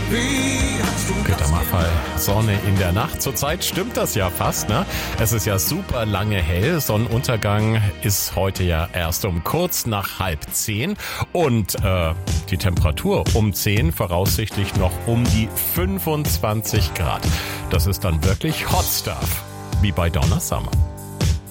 Peter Maffay, Sonne in der Nacht. Zurzeit stimmt das ja fast, ne? Es ist ja super lange hell. Sonnenuntergang ist heute ja erst um kurz nach 9:30 und die Temperatur um 10 voraussichtlich noch um die 25 Grad. Das ist dann wirklich Hot Stuff, wie bei Donna Summer.